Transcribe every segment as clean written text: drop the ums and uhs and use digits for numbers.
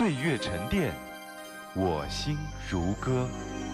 岁月沉淀，我心如歌。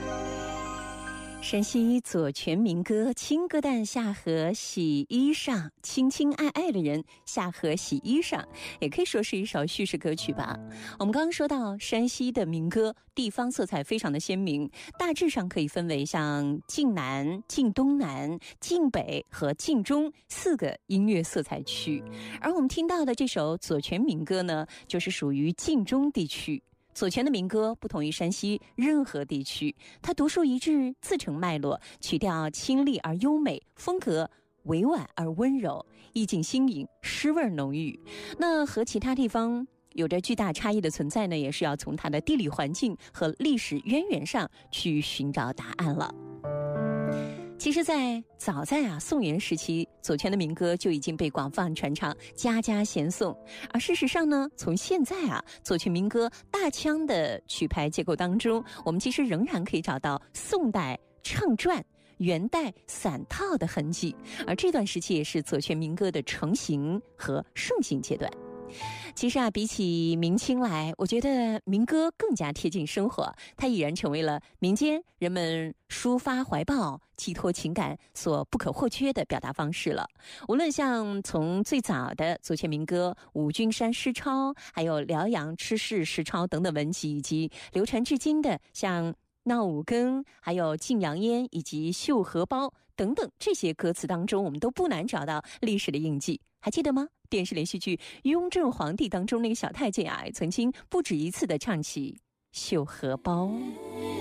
山西左权民歌：青疙瘩下河洗衣裳，亲亲爱爱的人下河洗衣裳，也可以说是一首叙事歌曲吧。我们刚刚说到山西的民歌地方色彩非常的鲜明，大致上可以分为像晋南、晋东南、晋北和晋中4个音乐色彩区。而我们听到的这首左权民歌呢，就是属于晋中地区。左权的民歌不同于山西任何地区，它独树一帜，自成脉络，曲调清丽而优美，风格委婉而温柔，意境新颖，诗味浓郁。那和其他地方有着巨大差异的存在呢，也是要从它的地理环境和历史渊源上去寻找答案了。其实早在宋元时期，左权的民歌就已经被广泛传唱，家家咸颂。而事实上呢，从现在左权民歌大腔的曲牌结构当中，我们其实仍然可以找到宋代唱传、元代散套的痕迹。而这段时期也是左权民歌的成型和盛行阶段。其实比起明清来，我觉得民歌更加贴近生活，它已然成为了民间人们抒发怀抱、寄托情感所不可或缺的表达方式了。无论像从最早的左权民歌《五君山诗抄》，还有辽阳吃事诗抄等等文集，以及流传至今的像闹五更，还有晋阳烟以及绣荷包等等，这些歌词当中，我们都不难找到历史的印记。还记得吗？电视连续剧《雍正皇帝》当中那个小太监曾经不止一次的唱起绣荷包。